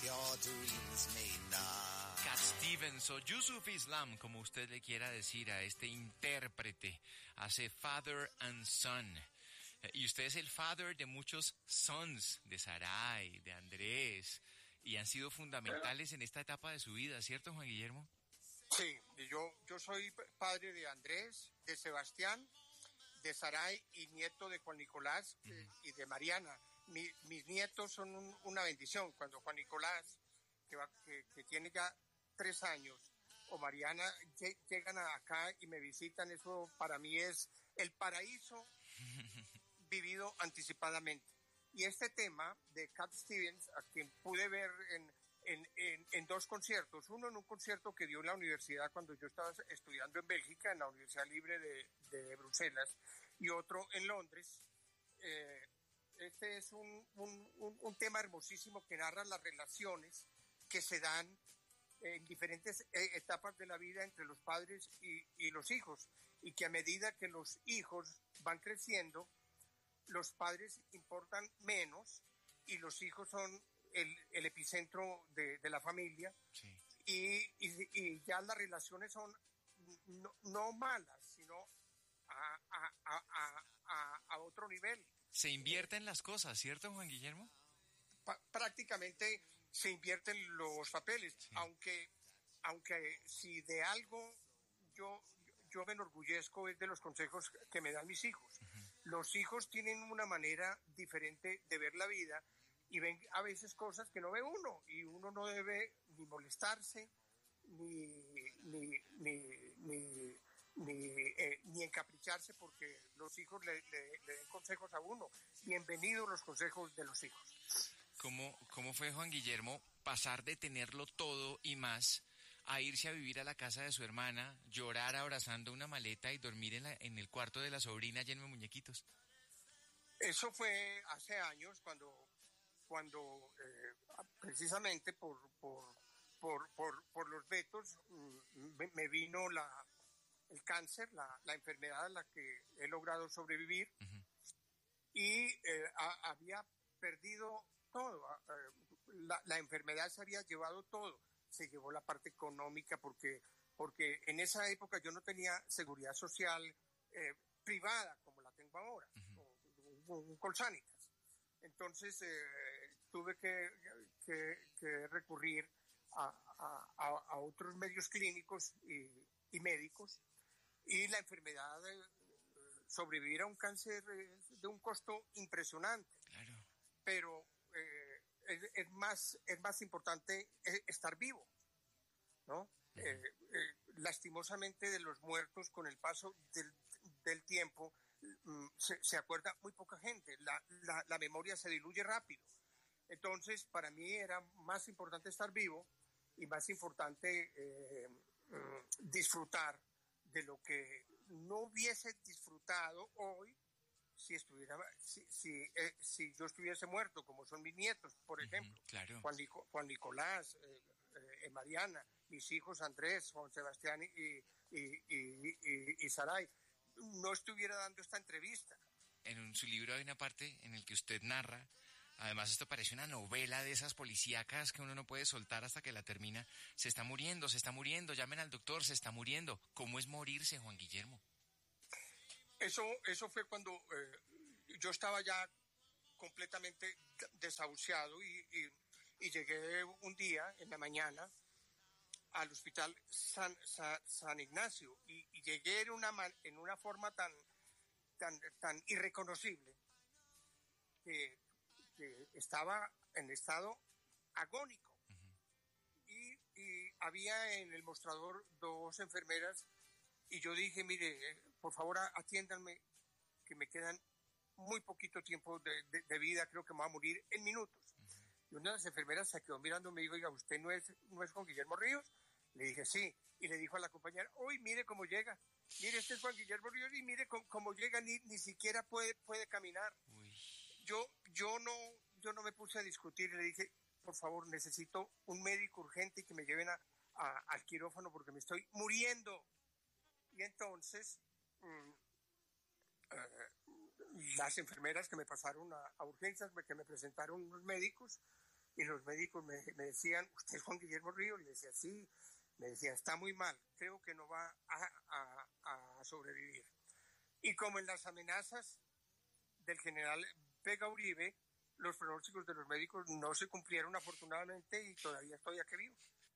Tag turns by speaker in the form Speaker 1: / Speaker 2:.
Speaker 1: your dreams may not.
Speaker 2: Cat Stevens o Yusuf Islam, como usted le quiera decir a este intérprete, hace Father and Son. Y usted es el father de muchos sons, de Sarai, de Andrés, y han sido fundamentales en esta etapa de su vida, ¿cierto, Juan Guillermo?
Speaker 3: Sí, yo soy padre de Andrés, de Sebastián, de Sarai y nieto de Juan Nicolás y de Mariana. Mis nietos son una bendición. Cuando Juan Nicolás, que tiene ya 3 años, o Mariana llegan acá y me visitan, eso para mí es el paraíso vivido anticipadamente. Y este tema de Cat Stevens, a quien pude ver en 2 conciertos, uno en un concierto que dio en la universidad cuando yo estaba estudiando en Bélgica, en la Universidad Libre de Bruselas, y otro en Londres. Este es un tema hermosísimo que narra las relaciones que se dan en diferentes etapas de la vida entre los padres y los hijos, y que a medida que los hijos van creciendo, los padres importan menos y los hijos son el epicentro de la familia.
Speaker 2: Sí.
Speaker 3: Y ya las relaciones son no malas, sino a otro nivel.
Speaker 2: Se invierten las cosas, ¿cierto, Juan Guillermo?
Speaker 3: Prácticamente se invierten los papeles,
Speaker 2: sí.
Speaker 3: aunque si de algo yo me enorgullezco es de los consejos que me dan mis hijos. Uh-huh. Los hijos tienen una manera diferente de ver la vida y ven a veces cosas que no ve uno, y uno no debe ni molestarse ni encapricharse porque los hijos le den consejos a uno. Bienvenidos los consejos de los hijos.
Speaker 2: ¿Cómo fue, Juan Guillermo, pasar de tenerlo todo y más a irse a vivir a la casa de su hermana, llorar abrazando una maleta y dormir en el cuarto de la sobrina lleno de muñequitos?
Speaker 3: Eso fue hace años cuando precisamente por los vetos me vino el cáncer, la enfermedad a la que he logrado sobrevivir. Uh-huh. Y había perdido todo. La enfermedad se había llevado todo. Se llevó la parte económica porque en esa época yo no tenía seguridad social privada como la tengo ahora, uh-huh. un Colsanitas. Entonces tuve que recurrir a otros medios clínicos y médicos, y la enfermedad, sobrevivir a un cáncer de un costo impresionante.
Speaker 2: Claro.
Speaker 3: Pero es más importante estar vivo, ¿no? Uh-huh. Lastimosamente de los muertos, con el paso del tiempo, se acuerda muy poca gente, la memoria se diluye rápido. Entonces para mí era más importante estar vivo y más importante disfrutar de lo que no hubiese disfrutado hoy si yo estuviese muerto, como son mis nietos, por ejemplo.
Speaker 2: Claro.
Speaker 3: Juan Nicolás, Mariana, mis hijos Andrés, Juan Sebastián y Sarai. No estuviera dando esta entrevista.
Speaker 2: En su libro hay una parte en la que usted narra, además esto parece una novela de esas policíacas que uno no puede soltar hasta que la termina. Se está muriendo, llamen al doctor, se está muriendo. ¿Cómo es morirse, Juan Guillermo?
Speaker 3: Eso fue cuando yo estaba ya completamente desahuciado y llegué un día en la mañana al hospital San Ignacio y llegué en una forma tan irreconocible que estaba en estado agónico. Uh-huh. Y había en el mostrador 2 enfermeras y yo dije, mire, por favor atiéndanme, que me quedan muy poquito tiempo de vida, creo que me voy a morir en minutos. Uh-huh. Y una de las enfermeras se quedó mirando y me dijo, oiga, ¿usted no es Juan Guillermo Ríos? Le dije, sí. Y le dijo a la compañera, uy, mire cómo llega. Mire, este es Juan Guillermo Ríos y mire cómo llega, ni siquiera puede caminar. Uy. Yo no me puse a discutir y le dije, por favor, necesito un médico urgente y que me lleven al quirófano porque me estoy muriendo. Y entonces las enfermeras que me pasaron a urgencias, que me presentaron unos médicos, y los médicos me decían, ¿usted es Juan Guillermo Ríos? Le decía, sí. Me decía, está muy mal, creo que no va a sobrevivir. Y como en las amenazas del general Vega Uribe, los pronósticos de los médicos no se cumplieron afortunadamente y todavía estoy aquí vivo.